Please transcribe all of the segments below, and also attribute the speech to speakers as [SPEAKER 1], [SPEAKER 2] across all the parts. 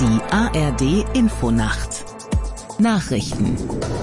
[SPEAKER 1] Die ARD Infonacht. Nachrichten.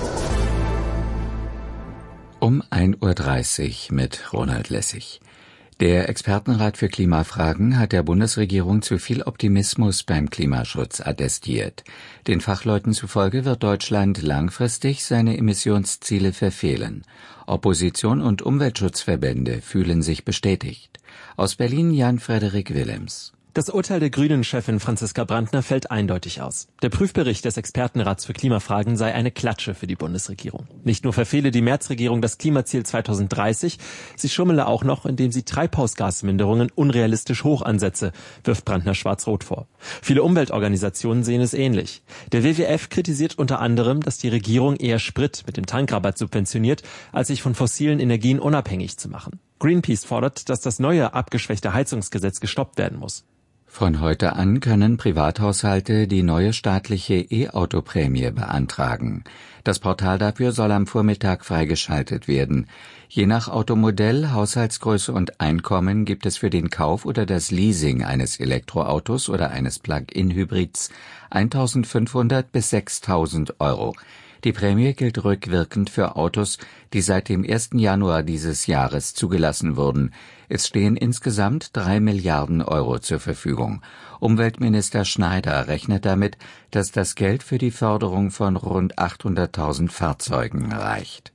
[SPEAKER 2] Um 1:30 Uhr mit Ronald Lessig. Der Expertenrat für Klimafragen hat der Bundesregierung zu viel Optimismus beim Klimaschutz attestiert. Den Fachleuten zufolge wird Deutschland langfristig seine Emissionsziele verfehlen. Opposition und Umweltschutzverbände fühlen sich bestätigt. Aus Berlin Jan-Frederik Willems.
[SPEAKER 3] Das Urteil der Grünen-Chefin Franziska Brandner fällt eindeutig aus. Der Prüfbericht des Expertenrats für Klimafragen sei eine Klatsche für die Bundesregierung. Nicht nur verfehle die Merz-Regierung das Klimaziel 2030, sie schummele auch noch, indem sie Treibhausgasminderungen unrealistisch hoch ansetze, wirft Brandner schwarz-rot vor. Viele Umweltorganisationen sehen es ähnlich. Der WWF kritisiert unter anderem, dass die Regierung eher Sprit mit dem Tankrabatt subventioniert, als sich von fossilen Energien unabhängig zu machen. Greenpeace fordert, dass das neue, abgeschwächte Heizungsgesetz gestoppt werden muss.
[SPEAKER 2] Von heute an können Privathaushalte die neue staatliche E-Auto-Prämie beantragen. Das Portal dafür soll am Vormittag freigeschaltet werden. Je nach Automodell, Haushaltsgröße und Einkommen gibt es für den Kauf oder das Leasing eines Elektroautos oder eines Plug-in-Hybrids 1.500 bis 6.000 Euro. Die Prämie gilt rückwirkend für Autos, die seit dem 1. Januar dieses Jahres zugelassen wurden. Es stehen insgesamt 3 Milliarden Euro zur Verfügung. Umweltminister Schneider rechnet damit, dass das Geld für die Förderung von rund 800.000 Fahrzeugen reicht.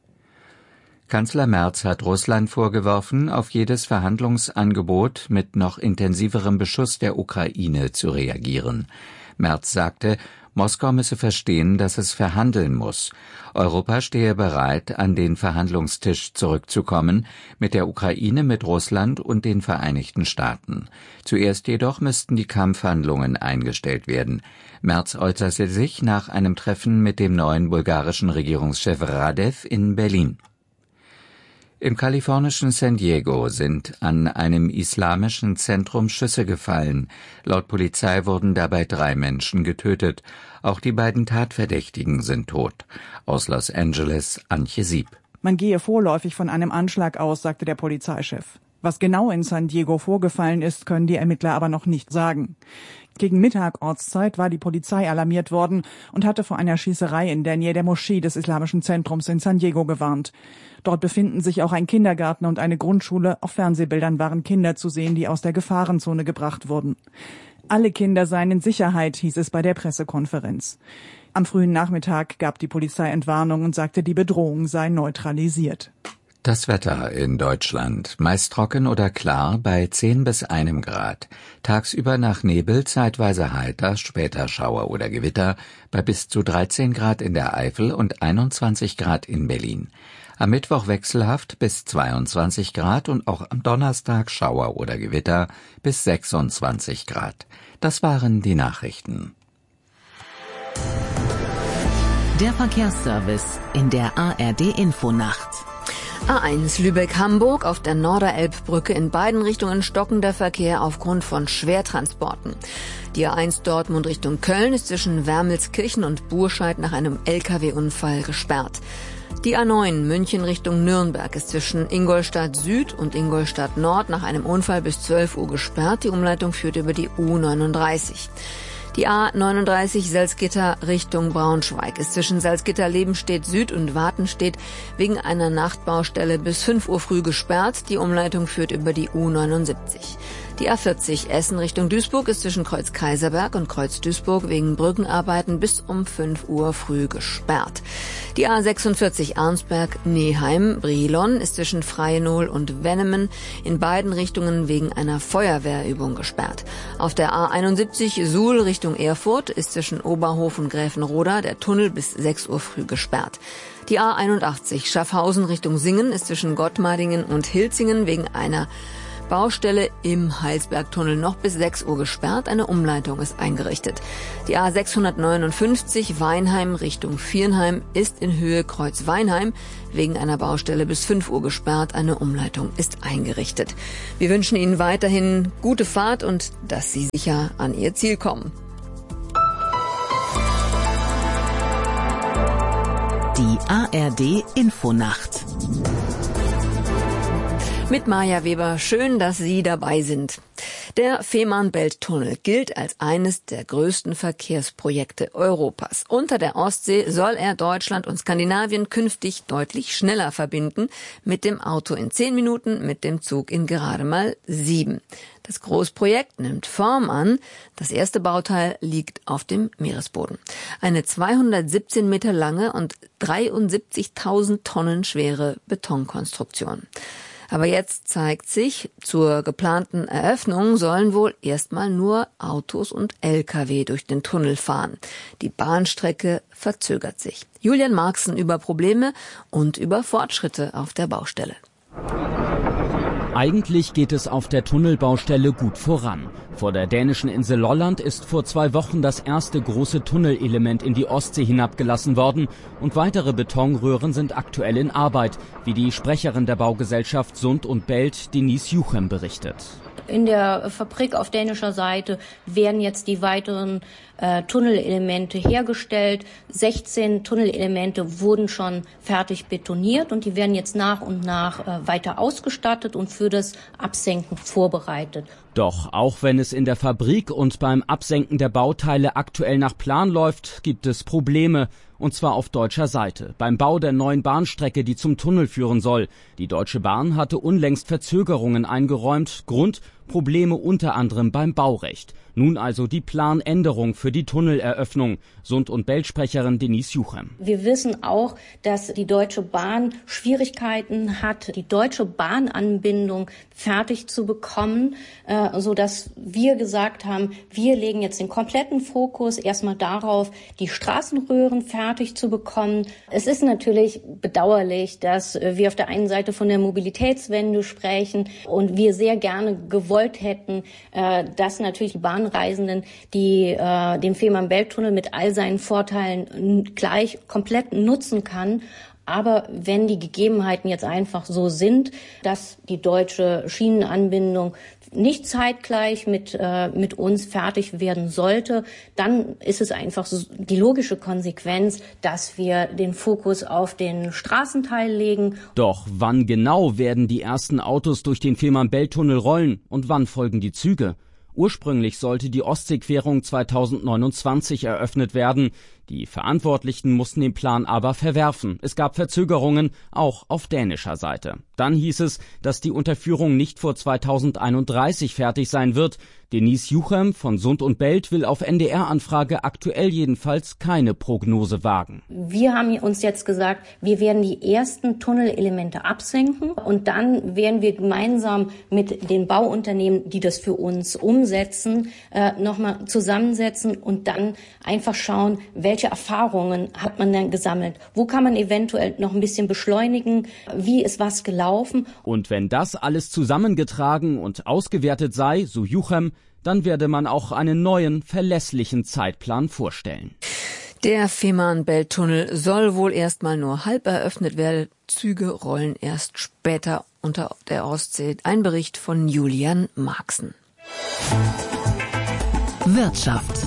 [SPEAKER 2] Kanzler Merz hat Russland vorgeworfen, auf jedes Verhandlungsangebot mit noch intensiverem Beschuss der Ukraine zu reagieren. Merz sagte, Moskau müsse verstehen, dass es verhandeln muss. Europa stehe bereit, an den Verhandlungstisch zurückzukommen, mit der Ukraine, mit Russland und den Vereinigten Staaten. Zuerst jedoch müssten die Kampfhandlungen eingestellt werden. Merz äußerte sich nach einem Treffen mit dem neuen bulgarischen Regierungschef Radev in Berlin. Im kalifornischen San Diego sind an einem islamischen Zentrum Schüsse gefallen. Laut Polizei wurden dabei 3 Menschen getötet. Auch die beiden Tatverdächtigen sind tot. Aus Los Angeles Antje Sieb.
[SPEAKER 4] Man gehe vorläufig von einem Anschlag aus, sagte der Polizeichef. Was genau in San Diego vorgefallen ist, können die Ermittler aber noch nicht sagen. Gegen Mittag Ortszeit war die Polizei alarmiert worden und hatte vor einer Schießerei in der Nähe der Moschee des Islamischen Zentrums in San Diego gewarnt. Dort befinden sich auch ein Kindergarten und eine Grundschule. Auf Fernsehbildern waren Kinder zu sehen, die aus der Gefahrenzone gebracht wurden. Alle Kinder seien in Sicherheit, hieß es bei der Pressekonferenz. Am frühen Nachmittag gab die Polizei Entwarnung und sagte, die Bedrohung sei neutralisiert.
[SPEAKER 2] Das Wetter in Deutschland. Meist trocken oder klar bei 10 bis 1 Grad. Tagsüber nach Nebel zeitweise heiter, später Schauer oder Gewitter bei bis zu 13 Grad in der Eifel und 21 Grad in Berlin. Am Mittwoch wechselhaft bis 22 Grad und auch am Donnerstag Schauer oder Gewitter bis 26 Grad. Das waren die Nachrichten.
[SPEAKER 1] Der Verkehrsservice in der ARD Infonacht.
[SPEAKER 5] A1 Lübeck-Hamburg auf der Norderelbbrücke in beiden Richtungen stockender Verkehr aufgrund von Schwertransporten. Die A1 Dortmund Richtung Köln ist zwischen Wermelskirchen und Burscheid nach einem Lkw-Unfall gesperrt. Die A9 München Richtung Nürnberg ist zwischen Ingolstadt Süd und Ingolstadt Nord nach einem Unfall bis 12 Uhr gesperrt. Die Umleitung führt über die U39. Die A39 Salzgitter Richtung Braunschweig ist zwischen Salzgitter-Lebenstedt Süd und Wartenstedt wegen einer Nachtbaustelle bis 5 Uhr früh gesperrt. Die Umleitung führt über die U79. Die A40 Essen Richtung Duisburg ist zwischen Kreuz Kaiserberg und Kreuz Duisburg wegen Brückenarbeiten bis um 5 Uhr früh gesperrt. Die A46 Arnsberg-Neheim Brilon ist zwischen Freienol und Wennemen in beiden Richtungen wegen einer Feuerwehrübung gesperrt. Auf der A71 Suhl Richtung Erfurt ist zwischen Oberhof und Gräfenroda der Tunnel bis 6 Uhr früh gesperrt. Die A81 Schaffhausen Richtung Singen ist zwischen Gottmardingen und Hilzingen wegen einer Baustelle im Heilsbergtunnel noch bis 6 Uhr gesperrt. Eine Umleitung ist eingerichtet. Die A659 Weinheim Richtung Viernheim ist in Höhe Kreuz Weinheim wegen einer Baustelle bis 5 Uhr gesperrt. Eine Umleitung ist eingerichtet. Wir wünschen Ihnen weiterhin gute Fahrt und dass Sie sicher an Ihr Ziel kommen.
[SPEAKER 1] Die ARD Infonacht.
[SPEAKER 5] Mit Maja Weber, schön, dass Sie dabei sind. Der Fehmarnbelt-Tunnel gilt als eines der größten Verkehrsprojekte Europas. Unter der Ostsee soll er Deutschland und Skandinavien künftig deutlich schneller verbinden. Mit dem Auto in 10 Minuten, mit dem Zug in gerade mal 7. Das Großprojekt nimmt Form an. Das erste Bauteil liegt auf dem Meeresboden. Eine 217 Meter lange und 73.000 Tonnen schwere Betonkonstruktion. Aber jetzt zeigt sich, zur geplanten Eröffnung sollen wohl erstmal nur Autos und Lkw durch den Tunnel fahren. Die Bahnstrecke verzögert sich. Julian Marxen über Probleme und über Fortschritte auf der Baustelle.
[SPEAKER 6] Eigentlich geht es auf der Tunnelbaustelle gut voran. Vor der dänischen Insel Lolland ist vor 2 Wochen das erste große Tunnelelement in die Ostsee hinabgelassen worden und weitere Betonröhren sind aktuell in Arbeit, wie die Sprecherin der Baugesellschaft Sund und Belt, Denise Juchem, berichtet.
[SPEAKER 7] In der Fabrik auf dänischer Seite werden jetzt die weiteren Tunnelelemente hergestellt. 16 Tunnelelemente wurden schon fertig betoniert und die werden jetzt nach und nach weiter ausgestattet und für das Absenken vorbereitet.
[SPEAKER 6] Doch auch wenn es in der Fabrik und beim Absenken der Bauteile aktuell nach Plan läuft, gibt es Probleme. Und zwar auf deutscher Seite, beim Bau der neuen Bahnstrecke, die zum Tunnel führen soll. Die Deutsche Bahn hatte unlängst Verzögerungen eingeräumt. Grund: Probleme unter anderem beim Baurecht. Nun also die Planänderung für die Tunneleröffnung. Sund- und Belt-Sprecherin Denise Juchem.
[SPEAKER 7] Wir wissen auch, dass die Deutsche Bahn Schwierigkeiten hat, die Deutsche Bahnanbindung fertig zu bekommen, sodass wir gesagt haben, wir legen jetzt den kompletten Fokus erstmal darauf, die Straßenröhren fertig zu bekommen. Es ist natürlich bedauerlich, dass wir auf der einen Seite von der Mobilitätswende sprechen und wir sehr gerne gewollt hätten, dass natürlich die Bahnreisenden, die den Fehmarnbelt-Tunnel mit all seinen Vorteilen gleich komplett nutzen kann. Aber wenn die Gegebenheiten jetzt einfach so sind, dass die deutsche Schienenanbindung nicht zeitgleich mit uns fertig werden sollte, dann ist es einfach so die logische Konsequenz, dass wir den Fokus auf den Straßenteil legen.
[SPEAKER 6] Doch wann genau werden die ersten Autos durch den Fehmarnbelt-Tunnel rollen und wann folgen die Züge? Ursprünglich sollte die Ostseequerung 2029 eröffnet werden. Die Verantwortlichen mussten den Plan aber verwerfen. Es gab Verzögerungen, auch auf dänischer Seite. Dann hieß es, dass die Unterführung nicht vor 2031 fertig sein wird. Denise Juchem von Sund und Belt will auf NDR-Anfrage aktuell jedenfalls keine Prognose wagen.
[SPEAKER 7] Wir haben uns jetzt gesagt, wir werden die ersten Tunnelelemente absenken und dann werden wir gemeinsam mit den Bauunternehmen, die das für uns umsetzen, nochmal zusammensetzen und dann einfach schauen, welche Erfahrungen hat man denn gesammelt? Wo kann man eventuell noch ein bisschen beschleunigen? Wie ist was gelaufen?
[SPEAKER 6] Und wenn das alles zusammengetragen und ausgewertet sei, so Juchem, dann werde man auch einen neuen, verlässlichen Zeitplan vorstellen.
[SPEAKER 5] Der Fehmarnbelt-Tunnel soll wohl erstmal nur halb eröffnet werden. Züge rollen erst später unter der Ostsee. Ein Bericht von Julian Marxen.
[SPEAKER 1] Wirtschaft.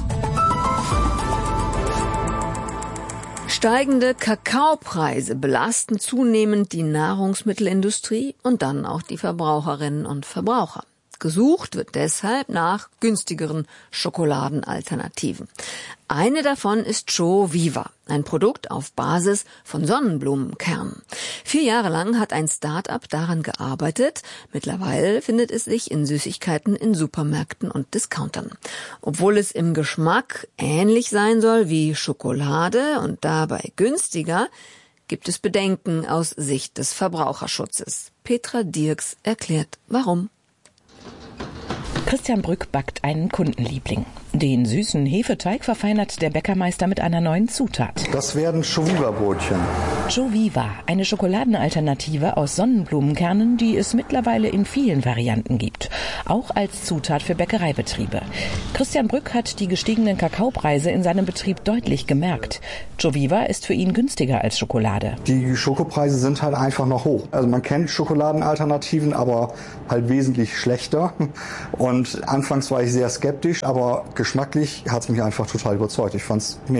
[SPEAKER 5] Steigende Kakaopreise belasten zunehmend die Nahrungsmittelindustrie und dann auch die Verbraucherinnen und Verbraucher. Gesucht wird deshalb nach günstigeren Schokoladenalternativen. Eine davon ist Joviva, ein Produkt auf Basis von Sonnenblumenkernen. 4 Jahre lang hat ein Start-up daran gearbeitet. Mittlerweile findet es sich in Süßigkeiten in Supermärkten und Discountern. Obwohl es im Geschmack ähnlich sein soll wie Schokolade und dabei günstiger, gibt es Bedenken aus Sicht des Verbraucherschutzes. Petra Dirks erklärt, warum.
[SPEAKER 8] Christian Brück backt einen Kundenliebling. Den süßen Hefeteig verfeinert der Bäckermeister mit einer neuen Zutat.
[SPEAKER 9] Das werden Joviva-Brötchen.
[SPEAKER 8] Joviva, eine Schokoladenalternative aus Sonnenblumenkernen, die es mittlerweile in vielen Varianten gibt. Auch als Zutat für Bäckereibetriebe. Christian Brück hat die gestiegenen Kakaopreise in seinem Betrieb deutlich gemerkt. Joviva ist für ihn günstiger als Schokolade.
[SPEAKER 9] Die Schokopreise sind halt einfach noch hoch. Also man kennt Schokoladenalternativen, aber halt wesentlich schlechter. Und anfangs war ich sehr skeptisch, aber geschmacklich hat es mich einfach total überzeugt. Ich fand's mega.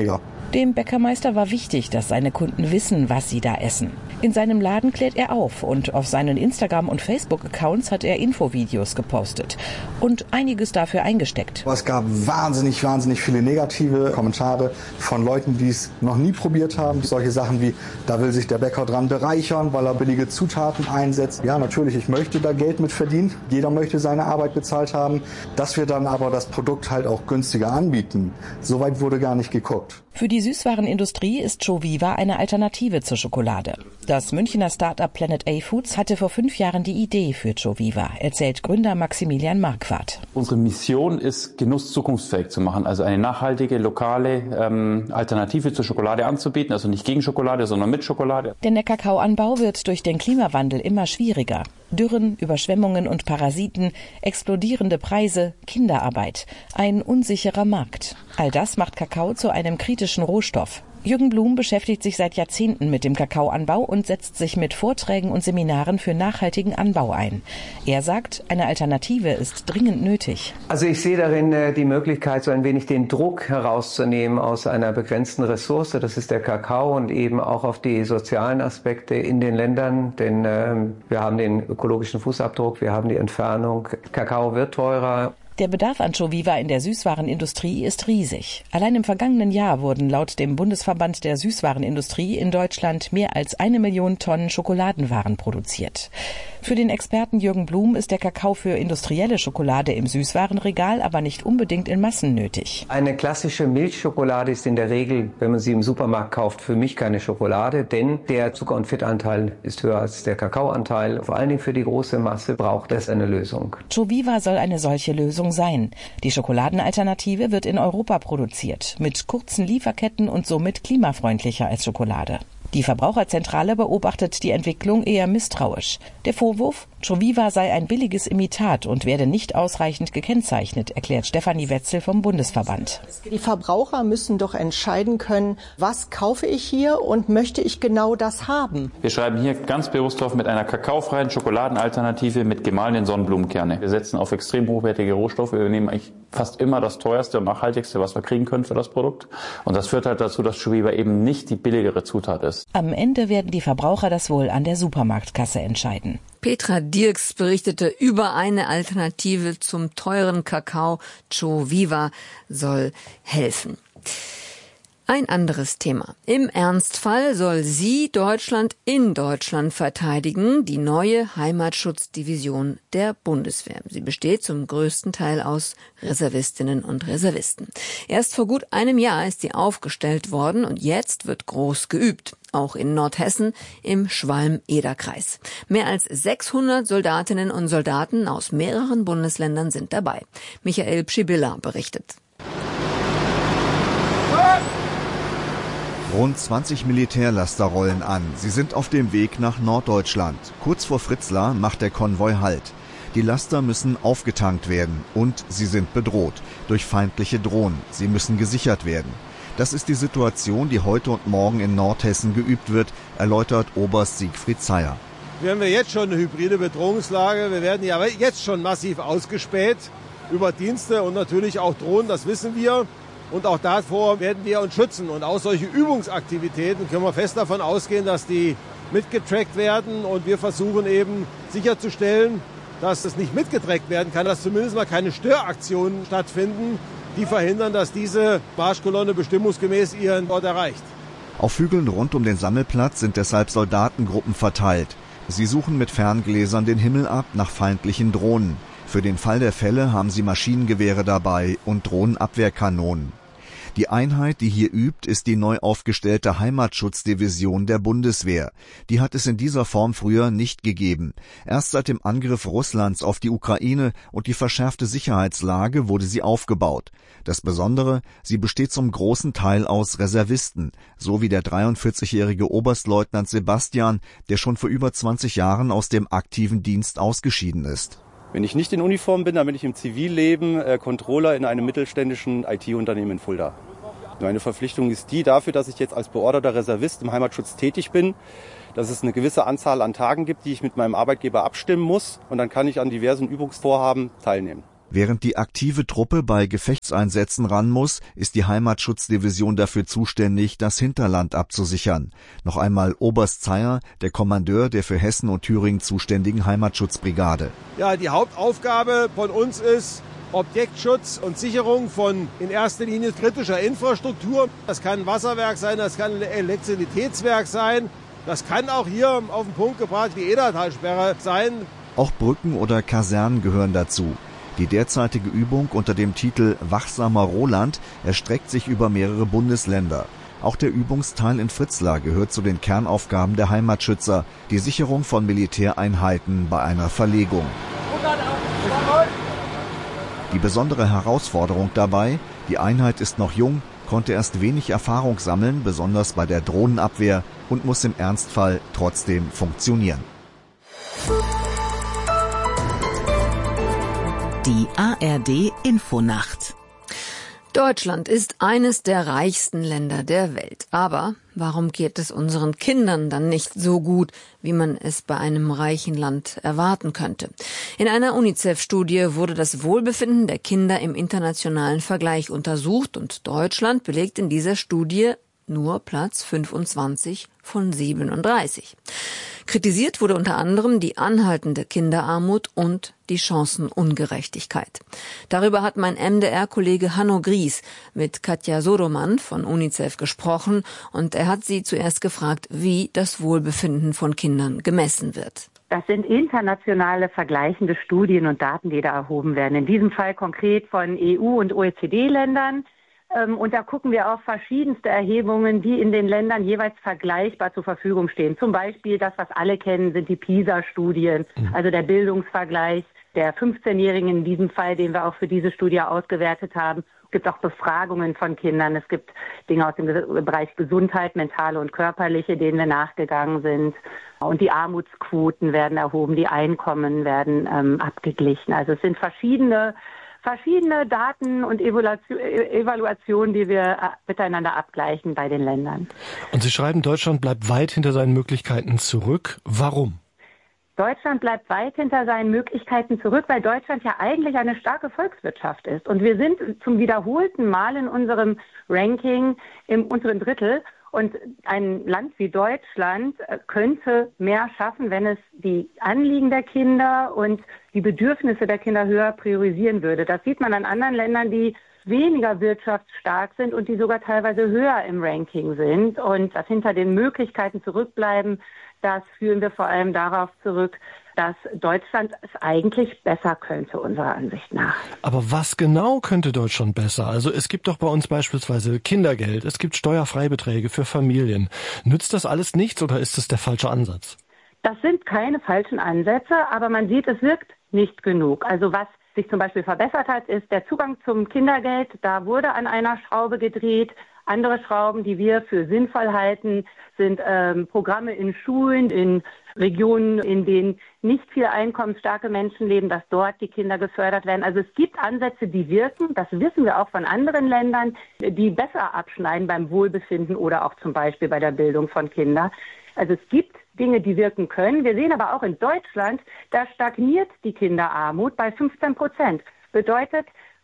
[SPEAKER 8] Dem Bäckermeister war wichtig, dass seine Kunden wissen, was sie da essen. In seinem Laden klärt er auf und auf seinen Instagram- und Facebook-Accounts hat er Infovideos gepostet und einiges dafür eingesteckt.
[SPEAKER 9] Es gab wahnsinnig viele negative Kommentare von Leuten, die es noch nie probiert haben. Solche Sachen wie, da will sich der Bäcker dran bereichern, weil er billige Zutaten einsetzt. Ja, natürlich, ich möchte da Geld mit verdienen. Jeder möchte seine Arbeit bezahlt haben. Dass wir dann aber das Produkt halt auch günstiger anbieten, so weit wurde gar nicht geguckt.
[SPEAKER 8] Für die Süßwarenindustrie ist Joviva eine Alternative zur Schokolade. Das Münchner Start-up Planet A Foods hatte vor 5 Jahren die Idee für Joviva, erzählt Gründer Maximilian Marquardt.
[SPEAKER 10] Unsere Mission ist, Genuss zukunftsfähig zu machen, also eine nachhaltige, lokale Alternative zur Schokolade anzubieten, also nicht gegen Schokolade, sondern mit Schokolade.
[SPEAKER 8] Denn der Kakaoanbau wird durch den Klimawandel immer schwieriger. Dürren, Überschwemmungen und Parasiten, explodierende Preise, Kinderarbeit, ein unsicherer Markt. All das macht Kakao zu einem kritischen Rohstoff. Jürgen Blum beschäftigt sich seit Jahrzehnten mit dem Kakaoanbau und setzt sich mit Vorträgen und Seminaren für nachhaltigen Anbau ein. Er sagt, eine Alternative ist dringend nötig.
[SPEAKER 11] Also ich sehe darin die Möglichkeit, so ein wenig den Druck herauszunehmen aus einer begrenzten Ressource. Das ist der Kakao und eben auch auf die sozialen Aspekte in den Ländern. Denn wir haben den ökologischen Fußabdruck, wir haben die Entfernung. Kakao wird teurer.
[SPEAKER 8] Der Bedarf an Joviva in der Süßwarenindustrie ist riesig. Allein im vergangenen Jahr wurden laut dem Bundesverband der Süßwarenindustrie in Deutschland mehr als 1 Million Tonnen Schokoladenwaren produziert. Für den Experten Jürgen Blum ist der Kakao für industrielle Schokolade im Süßwarenregal aber nicht unbedingt in Massen nötig.
[SPEAKER 11] Eine klassische Milchschokolade ist in der Regel, wenn man sie im Supermarkt kauft, für mich keine Schokolade, denn der Zucker- und Fettanteil ist höher als der Kakaoanteil. Vor allen Dingen für die große Masse braucht es eine Lösung.
[SPEAKER 8] Joviva soll eine solche Lösung sein. Die Schokoladenalternative wird in Europa produziert, mit kurzen Lieferketten und somit klimafreundlicher als Schokolade. Die Verbraucherzentrale beobachtet die Entwicklung eher misstrauisch. Der Vorwurf, Joviva sei ein billiges Imitat und werde nicht ausreichend gekennzeichnet, erklärt Stefanie Wetzel vom Bundesverband.
[SPEAKER 12] Die Verbraucher müssen doch entscheiden können, was kaufe ich hier und möchte ich genau das haben.
[SPEAKER 10] Wir schreiben hier ganz bewusst drauf mit einer kakaofreien Schokoladenalternative mit gemahlenen Sonnenblumenkerne. Wir setzen auf extrem hochwertige Rohstoffe. Wir nehmen eigentlich fast immer das teuerste und nachhaltigste, was wir kriegen können für das Produkt. Und das führt halt dazu, dass Joviva eben nicht die billigere Zutat ist.
[SPEAKER 8] Am Ende werden die Verbraucher das wohl an der Supermarktkasse entscheiden.
[SPEAKER 5] Petra Dirks berichtete über eine Alternative zum teuren Kakao. Joviva soll helfen. Ein anderes Thema. Im Ernstfall soll sie Deutschland in Deutschland verteidigen, die neue Heimatschutzdivision der Bundeswehr. Sie besteht zum größten Teil aus Reservistinnen und Reservisten. Erst vor gut einem Jahr ist sie aufgestellt worden und jetzt wird groß geübt. Auch in Nordhessen im Schwalm-Eder-Kreis. Mehr als 600 Soldatinnen und Soldaten aus mehreren Bundesländern sind dabei. Michael Pschibilla berichtet.
[SPEAKER 13] Rund 20 Militärlaster rollen an. Sie sind auf dem Weg nach Norddeutschland. Kurz vor Fritzlar macht der Konvoi Halt. Die Laster müssen aufgetankt werden und sie sind bedroht durch feindliche Drohnen. Sie müssen gesichert werden. Das ist die Situation, die heute und morgen in Nordhessen geübt wird, erläutert Oberst Siegfried Zeyer.
[SPEAKER 14] Wir haben jetzt schon eine hybride Bedrohungslage. Wir werden ja jetzt schon massiv ausgespäht über Dienste und natürlich auch Drohnen, das wissen wir. Und auch davor werden wir uns schützen. Und auch solche Übungsaktivitäten können wir fest davon ausgehen, dass die mitgetrackt werden. Und wir versuchen eben sicherzustellen, dass es nicht mitgetrackt werden kann, dass zumindest mal keine Störaktionen stattfinden, die verhindern, dass diese Marschkolonne bestimmungsgemäß ihren Ort erreicht.
[SPEAKER 13] Auf Hügeln rund um den Sammelplatz sind deshalb Soldatengruppen verteilt. Sie suchen mit Ferngläsern den Himmel ab nach feindlichen Drohnen. Für den Fall der Fälle haben sie Maschinengewehre dabei und Drohnenabwehrkanonen. Die Einheit, die hier übt, ist die neu aufgestellte Heimatschutzdivision der Bundeswehr. Die hat es in dieser Form früher nicht gegeben. Erst seit dem Angriff Russlands auf die Ukraine und die verschärfte Sicherheitslage wurde sie aufgebaut. Das Besondere, sie besteht zum großen Teil aus Reservisten, so wie der 43-jährige Oberstleutnant Sebastian, der schon vor über 20 Jahren aus dem aktiven Dienst ausgeschieden ist.
[SPEAKER 15] Wenn ich nicht in Uniform bin, dann bin ich im Zivilleben Controller in einem mittelständischen IT-Unternehmen in Fulda. Meine Verpflichtung ist die dafür, dass ich jetzt als beorderter Reservist im Heimatschutz tätig bin, dass es eine gewisse Anzahl an Tagen gibt, die ich mit meinem Arbeitgeber abstimmen muss und dann kann ich an diversen Übungsvorhaben teilnehmen.
[SPEAKER 13] Während die aktive Truppe bei Gefechtseinsätzen ran muss, ist die Heimatschutzdivision dafür zuständig, das Hinterland abzusichern. Noch einmal Oberst Zeyer, der Kommandeur der für Hessen und Thüringen zuständigen Heimatschutzbrigade.
[SPEAKER 14] Ja, die Hauptaufgabe von uns ist Objektschutz und Sicherung von in erster Linie kritischer Infrastruktur. Das kann ein Wasserwerk sein, das kann ein Elektrizitätswerk sein, das kann auch hier auf den Punkt gebracht die Edertalsperre sein. Auch
[SPEAKER 13] Brücken oder Kasernen gehören dazu. Die derzeitige Übung unter dem Titel Wachsamer Roland erstreckt sich über mehrere Bundesländer. Auch der Übungsteil in Fritzlar gehört zu den Kernaufgaben der Heimatschützer, die Sicherung von Militäreinheiten bei einer Verlegung. Die besondere Herausforderung dabei, die Einheit ist noch jung, konnte erst wenig Erfahrung sammeln, besonders bei der Drohnenabwehr, und muss im Ernstfall trotzdem funktionieren.
[SPEAKER 1] Die ARD Infonacht.
[SPEAKER 5] Deutschland ist eines der reichsten Länder der Welt. Aber warum geht es unseren Kindern dann nicht so gut, wie man es bei einem reichen Land erwarten könnte? In einer UNICEF-Studie wurde das Wohlbefinden der Kinder im internationalen Vergleich untersucht und Deutschland belegt in dieser Studie nur Platz 25 von 37. Kritisiert wurde unter anderem die anhaltende Kinderarmut und die Chancenungerechtigkeit. Darüber hat mein MDR-Kollege Hanno Gries mit Katja Sodoman von UNICEF gesprochen und er hat sie zuerst gefragt, wie das Wohlbefinden von Kindern gemessen wird.
[SPEAKER 16] Das sind internationale vergleichende Studien und Daten, die da erhoben werden. In diesem Fall konkret von EU- und OECD-Ländern. Und da gucken wir auf verschiedenste Erhebungen, die in den Ländern jeweils vergleichbar zur Verfügung stehen. Zum Beispiel das, was alle kennen, sind die PISA-Studien, also der Bildungsvergleich der 15-Jährigen in diesem Fall, den wir auch für diese Studie ausgewertet haben. Es gibt auch Befragungen von Kindern. Es gibt Dinge aus dem Bereich Gesundheit, mentale und körperliche, denen wir nachgegangen sind. Und die Armutsquoten werden erhoben, die Einkommen werden abgeglichen. Also es sind verschiedene Daten und Evaluationen, die wir miteinander abgleichen bei den Ländern.
[SPEAKER 17] Und Sie schreiben, Deutschland bleibt weit hinter seinen Möglichkeiten zurück. Warum?
[SPEAKER 16] Deutschland bleibt weit hinter seinen Möglichkeiten zurück, weil Deutschland ja eigentlich eine starke Volkswirtschaft ist. Und wir sind zum wiederholten Mal in unserem Ranking im unteren Drittel. Und ein Land wie Deutschland könnte mehr schaffen, wenn es die Anliegen der Kinder und die Bedürfnisse der Kinder höher priorisieren würde. Das sieht man an anderen Ländern, die weniger wirtschaftsstark sind und die sogar teilweise höher im Ranking sind. Und das hinter den Möglichkeiten zurückbleiben, das führen wir vor allem darauf zurück, dass Deutschland es eigentlich besser könnte, unserer Ansicht nach.
[SPEAKER 17] Aber was genau könnte Deutschland besser? Also es gibt doch bei uns beispielsweise Kindergeld, es gibt Steuerfreibeträge für Familien. Nützt das alles nichts oder ist es der falsche Ansatz?
[SPEAKER 16] Das sind keine falschen Ansätze, aber man sieht, es wirkt nicht genug. Also was sich zum Beispiel verbessert hat, ist der Zugang zum Kindergeld. Da wurde an einer Schraube gedreht. Andere Schrauben, die wir für sinnvoll halten, sind Programme in Schulen, in Regionen, in denen nicht viele einkommensstarke Menschen leben, dass dort die Kinder gefördert werden. Also es gibt Ansätze, die wirken, das wissen wir auch von anderen Ländern, die besser abschneiden beim Wohlbefinden oder auch zum Beispiel bei der Bildung von Kindern. Also es gibt Dinge, die wirken können. Wir sehen aber auch in Deutschland, da stagniert die Kinderarmut bei 15%. Bedeutet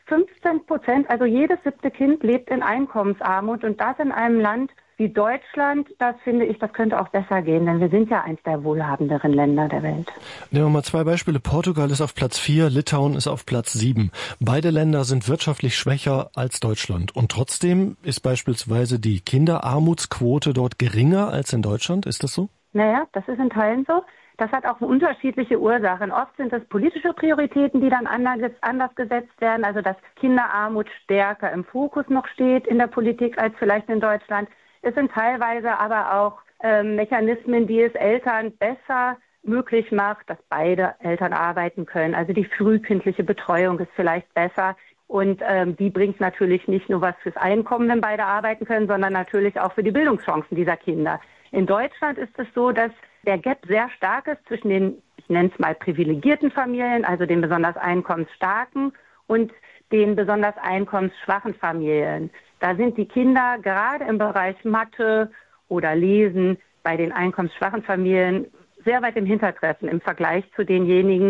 [SPEAKER 16] 15%, also jedes 7. Kind lebt in Einkommensarmut und das in einem Land wie Deutschland, das finde ich, das könnte auch besser gehen, denn wir sind ja eins der wohlhabenderen Länder der Welt.
[SPEAKER 17] Nehmen wir mal 2 Beispiele. Portugal ist auf Platz 4, Litauen ist auf Platz 7. Beide Länder sind wirtschaftlich schwächer als Deutschland. Und trotzdem ist beispielsweise die Kinderarmutsquote dort geringer als in Deutschland. Ist das so?
[SPEAKER 16] Naja, das ist in Teilen so. Das hat auch unterschiedliche Ursachen. Oft sind es politische Prioritäten, die dann anders gesetzt werden. Also dass Kinderarmut stärker im Fokus noch steht in der Politik als vielleicht in Deutschland. Es sind teilweise aber auch Mechanismen, die es Eltern besser möglich macht, dass beide Eltern arbeiten können. Also die frühkindliche Betreuung ist vielleicht besser. Und die bringt natürlich nicht nur was fürs Einkommen, wenn beide arbeiten können, sondern natürlich auch für die Bildungschancen dieser Kinder. In Deutschland ist es so, dass der Gap sehr stark ist zwischen den, ich nenne es mal, privilegierten Familien, also den besonders einkommensstarken und den besonders einkommensschwachen Familien. Da sind die Kinder gerade im Bereich Mathe oder Lesen bei den einkommensschwachen Familien sehr weit im Hintertreffen im Vergleich zu denjenigen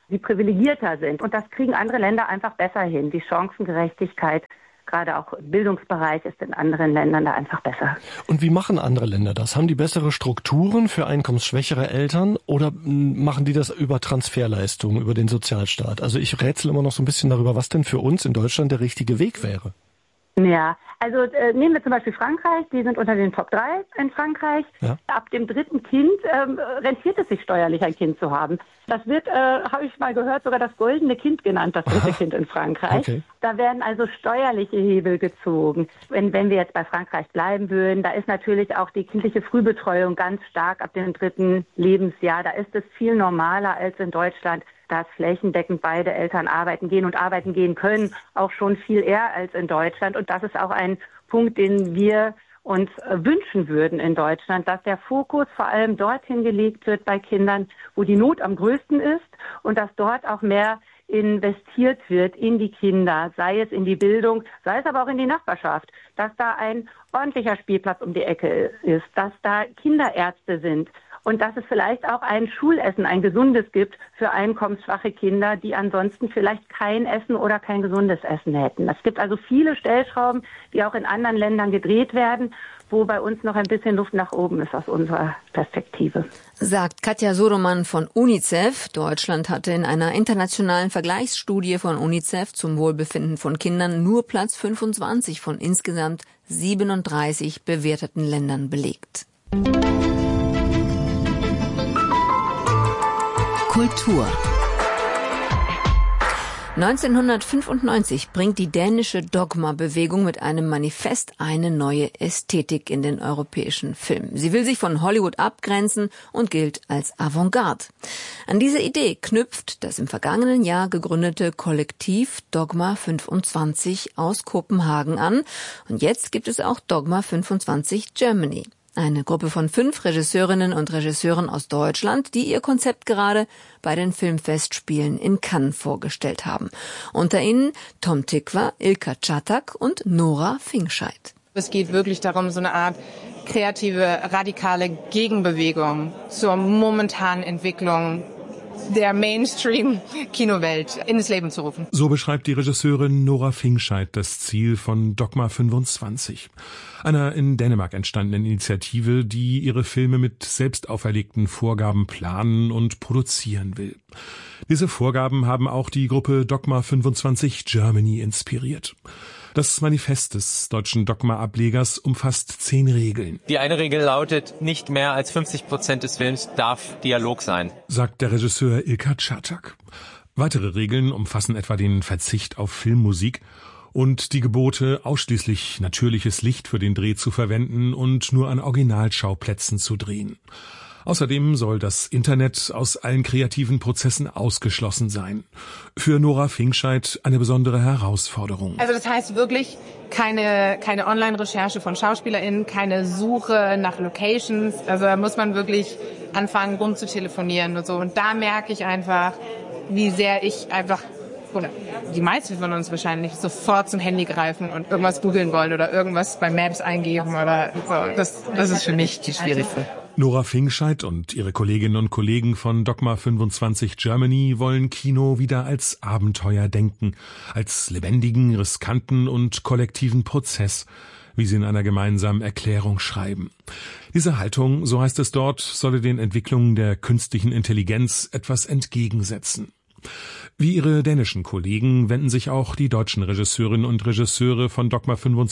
[SPEAKER 16] die privilegierter sind. Und das kriegen andere Länder einfach besser hin. Die Chancengerechtigkeit, gerade auch im Bildungsbereich, ist in anderen Ländern da einfach besser.
[SPEAKER 17] Und wie machen andere Länder das? Haben die bessere Strukturen für einkommensschwächere Eltern oder machen die das über Transferleistungen, über den Sozialstaat? Also ich rätsel immer noch so ein bisschen darüber, was denn für uns in Deutschland der richtige Weg wäre.
[SPEAKER 16] Ja, also nehmen wir zum Beispiel Frankreich, die sind unter den Top 3 in Frankreich. Ja. Ab dem 3. Kind rentiert es sich steuerlich, ein Kind zu haben. Das wird, habe ich mal gehört, sogar das goldene Kind genannt, das 3. Kind in Frankreich. Okay. Da werden also steuerliche Hebel gezogen. Wenn wir jetzt bei Frankreich bleiben würden, da ist natürlich auch die kindliche Frühbetreuung ganz stark ab dem 3. Lebensjahr. Da ist es viel normaler als in Deutschland, dass flächendeckend beide Eltern arbeiten gehen und arbeiten gehen können, auch schon viel eher als in Deutschland. Und das ist auch ein Punkt, den wir uns wünschen würden in Deutschland, dass der Fokus vor allem dorthin gelegt wird bei Kindern, wo die Not am größten ist und dass dort auch mehr investiert wird in die Kinder, sei es in die Bildung, sei es aber auch in die Nachbarschaft, dass da ein ordentlicher Spielplatz um die Ecke ist, dass da Kinderärzte sind. Und dass es vielleicht auch ein Schulessen, ein gesundes gibt für einkommensschwache Kinder, die ansonsten vielleicht kein Essen oder kein gesundes Essen hätten. Es gibt also viele Stellschrauben, die auch in anderen Ländern gedreht werden, wo bei uns noch ein bisschen Luft nach oben ist aus unserer Perspektive.
[SPEAKER 5] Sagt Katja Soroman von UNICEF. Deutschland hatte in einer internationalen Vergleichsstudie von UNICEF zum Wohlbefinden von Kindern nur Platz 25 von insgesamt 37 bewerteten Ländern belegt.
[SPEAKER 1] Kultur.
[SPEAKER 5] 1995 bringt die dänische Dogma-Bewegung mit einem Manifest eine neue Ästhetik in den europäischen Film. Sie will sich von Hollywood abgrenzen und gilt als Avantgarde. An diese Idee knüpft das im vergangenen Jahr gegründete Kollektiv Dogma 25 aus Kopenhagen an. Und jetzt gibt es auch Dogma 25 Germany. Eine Gruppe von 5 Regisseurinnen und Regisseuren aus Deutschland, die ihr Konzept gerade bei den Filmfestspielen in Cannes vorgestellt haben. Unter ihnen Tom Tykwer, Ilka Çatak und Nora Fingscheid.
[SPEAKER 18] Es geht wirklich darum, so eine Art kreative, radikale Gegenbewegung zur momentanen Entwicklung der Mainstream-Kinowelt ins Leben zu rufen.
[SPEAKER 19] So beschreibt die Regisseurin Nora Fingscheid das Ziel von Dogma 25, einer in Dänemark entstandenen Initiative, die ihre Filme mit selbst auferlegten Vorgaben planen und produzieren will. Diese Vorgaben haben auch die Gruppe Dogma 25 Germany inspiriert. Das Manifest des deutschen Dogma-Ablegers umfasst 10 Regeln.
[SPEAKER 20] Die eine Regel lautet, nicht mehr als 50% des Films darf Dialog sein,
[SPEAKER 19] sagt der Regisseur Ilka Çatak. Weitere Regeln umfassen etwa den Verzicht auf Filmmusik und die Gebote, ausschließlich natürliches Licht für den Dreh zu verwenden und nur an Originalschauplätzen zu drehen. Außerdem soll das Internet aus allen kreativen Prozessen ausgeschlossen sein. Für Nora Fingscheid eine besondere Herausforderung.
[SPEAKER 18] Also das heißt wirklich keine Online-Recherche von SchauspielerInnen, keine Suche nach Locations. Also da muss man wirklich anfangen, rumzutelefonieren und so. Und da merke ich einfach, wie sehr ich einfach, oder die meisten von uns wahrscheinlich, sofort zum Handy greifen und irgendwas googeln wollen oder irgendwas bei Maps eingeben oder so. Das ist für mich die schwierigste.
[SPEAKER 19] Nora Fingscheid und ihre Kolleginnen und Kollegen von Dogma 25 Germany wollen Kino wieder als Abenteuer denken, als lebendigen, riskanten und kollektiven Prozess, wie sie in einer gemeinsamen Erklärung schreiben. Diese Haltung, so heißt es dort, solle den Entwicklungen der künstlichen Intelligenz etwas entgegensetzen. Wie ihre dänischen Kollegen wenden sich auch die deutschen Regisseurinnen und Regisseure von Dogma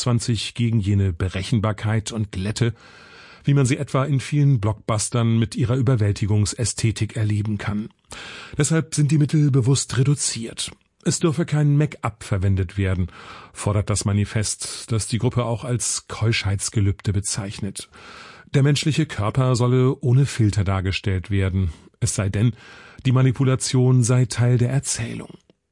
[SPEAKER 19] 25 gegen jene Berechenbarkeit und Glätte, wie man sie etwa in vielen Blockbustern mit ihrer Überwältigungsästhetik erleben kann. Deshalb sind die Mittel bewusst reduziert. Es dürfe kein Make-up verwendet werden, fordert das Manifest, das die Gruppe auch als Keuschheitsgelübde bezeichnet. Der menschliche Körper solle ohne Filter dargestellt werden, es sei denn, die Manipulation sei Teil der Erzählung.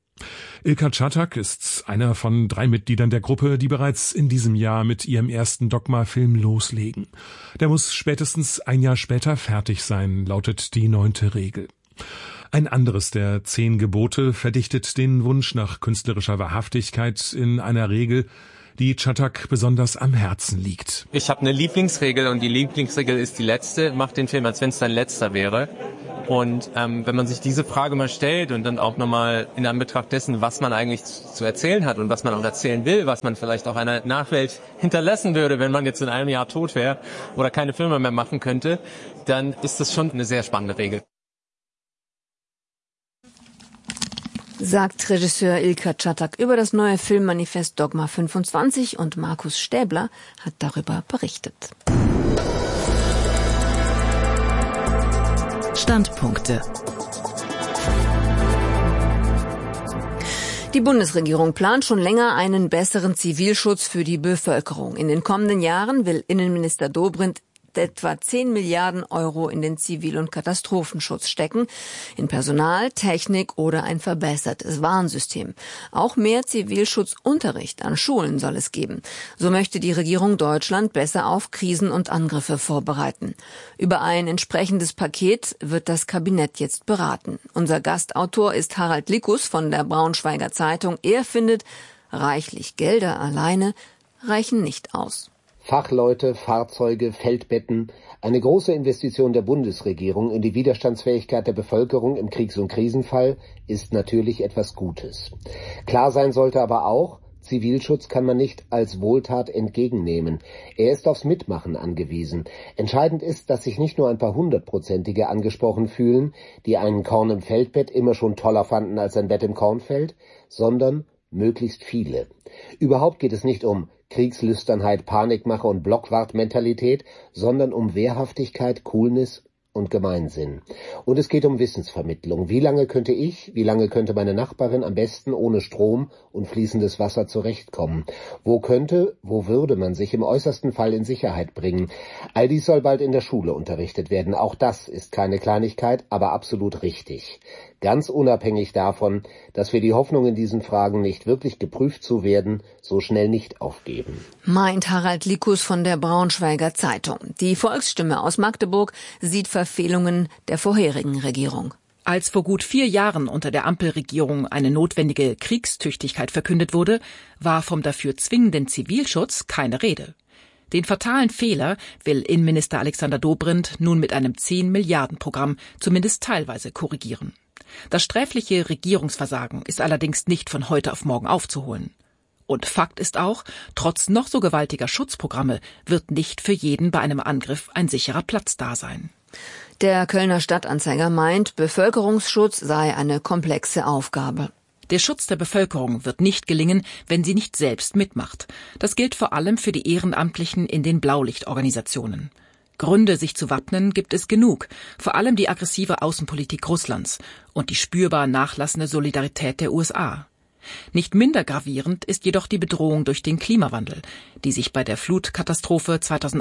[SPEAKER 19] Ilka Çatak ist einer von 3 Mitgliedern der Gruppe, die bereits in diesem Jahr mit ihrem ersten Dogma-Film loslegen. Der muss spätestens ein Jahr später fertig sein, lautet die 9. Regel. Ein anderes der 10 Gebote verdichtet den Wunsch nach künstlerischer Wahrhaftigkeit in einer Regel, die Czatak besonders am Herzen liegt.
[SPEAKER 20] Ich habe eine Lieblingsregel und die Lieblingsregel ist die letzte. Mach den Film, als wenn es dein letzter wäre. Und wenn man sich diese Frage mal stellt und dann auch nochmal in Anbetracht dessen, was man eigentlich zu erzählen hat und was man auch erzählen will, was man vielleicht auch einer Nachwelt hinterlassen würde, wenn man jetzt in einem Jahr tot wäre oder keine Filme mehr machen könnte, dann ist das schon eine sehr spannende Regel.
[SPEAKER 5] Sagt Regisseur Ilker Czatak über das neue Filmmanifest Dogma 25 und Markus Stäbler hat darüber berichtet.
[SPEAKER 1] Standpunkte.
[SPEAKER 5] Die Bundesregierung plant schon länger einen besseren Zivilschutz für die Bevölkerung. In den kommenden Jahren will Innenminister Dobrindt etwa 10 Milliarden Euro in den Zivil- und Katastrophenschutz stecken, in Personal, Technik oder ein verbessertes Warnsystem. Auch mehr Zivilschutzunterricht an Schulen soll es geben. So möchte die Regierung Deutschland besser auf Krisen und Angriffe vorbereiten. Über ein entsprechendes Paket wird das Kabinett jetzt beraten. Unser Gastautor ist Harald Likus von der Braunschweiger Zeitung. Er findet, reichlich Gelder alleine reichen nicht aus.
[SPEAKER 21] Fachleute, Fahrzeuge, Feldbetten, eine große Investition der Bundesregierung in die Widerstandsfähigkeit der Bevölkerung im Kriegs- und Krisenfall ist natürlich etwas Gutes. Klar sein sollte aber auch, Zivilschutz kann man nicht als Wohltat entgegennehmen. Er ist aufs Mitmachen angewiesen. Entscheidend ist, dass sich nicht nur ein paar Hundertprozentige angesprochen fühlen, die einen Korn im Feldbett immer schon toller fanden als ein Bett im Kornfeld, sondern möglichst viele. Überhaupt geht es nicht um Kriegslüsternheit, Panikmache und Blockwartmentalität, sondern um Wehrhaftigkeit, Coolness und Gemeinsinn. Und es geht um Wissensvermittlung. Wie lange könnte meine Nachbarin am besten ohne Strom und fließendes Wasser zurechtkommen? Wo würde man sich im äußersten Fall in Sicherheit bringen? All dies soll bald in der Schule unterrichtet werden. Auch das ist keine Kleinigkeit, aber absolut richtig. Ganz unabhängig davon, dass wir die Hoffnung in diesen Fragen, nicht wirklich geprüft zu werden, so schnell nicht aufgeben.
[SPEAKER 5] Meint Harald Likus von der Braunschweiger Zeitung. Die Volksstimme aus Magdeburg sieht Verfehlungen der vorherigen Regierung.
[SPEAKER 8] Als vor gut 4 Jahren unter der Ampelregierung eine notwendige Kriegstüchtigkeit verkündet wurde, war vom dafür zwingenden Zivilschutz keine Rede. Den fatalen Fehler will Innenminister Alexander Dobrindt nun mit einem 10-Milliarden-Programm zumindest teilweise korrigieren. Das sträfliche Regierungsversagen ist allerdings nicht von heute auf morgen aufzuholen. Und Fakt ist auch, trotz noch so gewaltiger Schutzprogramme wird nicht für jeden bei einem Angriff ein sicherer Platz da sein.
[SPEAKER 5] Der Kölner Stadtanzeiger meint, Bevölkerungsschutz sei eine komplexe Aufgabe.
[SPEAKER 8] Der Schutz der Bevölkerung wird nicht gelingen, wenn sie nicht selbst mitmacht. Das gilt vor allem für die Ehrenamtlichen in den Blaulichtorganisationen. Gründe, sich zu wappnen, gibt es genug, vor allem die aggressive Außenpolitik Russlands und die spürbar nachlassende Solidarität der USA. Nicht minder gravierend ist jedoch die Bedrohung durch den Klimawandel, die sich bei der Flutkatastrophe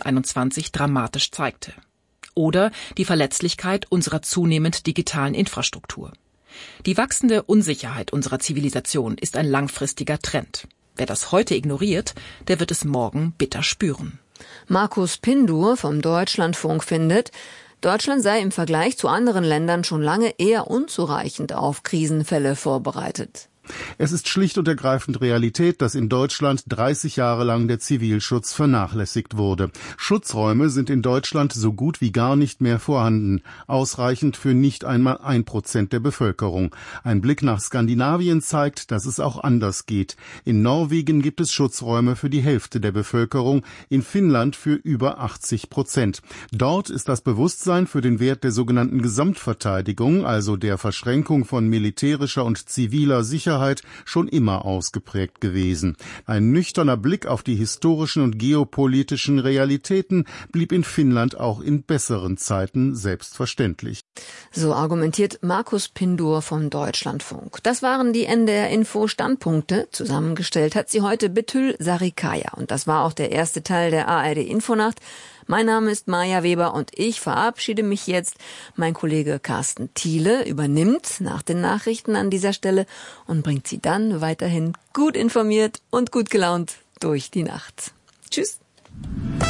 [SPEAKER 8] 2021 dramatisch zeigte. Oder die Verletzlichkeit unserer zunehmend digitalen Infrastruktur. Die wachsende Unsicherheit unserer Zivilisation ist ein langfristiger Trend. Wer das heute ignoriert, der wird es morgen bitter spüren.
[SPEAKER 5] Markus Pindur vom Deutschlandfunk findet, Deutschland sei im Vergleich zu anderen Ländern schon lange eher unzureichend auf Krisenfälle vorbereitet.
[SPEAKER 22] Es ist schlicht und ergreifend Realität, dass in Deutschland 30 Jahre lang der Zivilschutz vernachlässigt wurde. Schutzräume sind in Deutschland so gut wie gar nicht mehr vorhanden, ausreichend für nicht einmal 1% der Bevölkerung. Ein Blick nach Skandinavien zeigt, dass es auch anders geht. In Norwegen gibt es Schutzräume für die Hälfte der Bevölkerung, in Finnland für über 80%. Dort ist das Bewusstsein für den Wert der sogenannten Gesamtverteidigung, also der Verschränkung von militärischer und ziviler Sicherheit, schon immer ausgeprägt gewesen. Ein nüchterner Blick auf die historischen und geopolitischen Realitäten blieb in Finnland auch in besseren Zeiten selbstverständlich.
[SPEAKER 5] So argumentiert Markus Pindur vom Deutschlandfunk. Das waren die NDR-Info-Standpunkte. Zusammengestellt hat sie heute Betül Sarikaya. Und das war auch der erste Teil der ARD-Infonacht. Mein Name ist Maja Weber und ich verabschiede mich jetzt. Mein Kollege Carsten Thiele übernimmt nach den Nachrichten an dieser Stelle und bringt Sie dann weiterhin gut informiert und gut gelaunt durch die Nacht. Tschüss.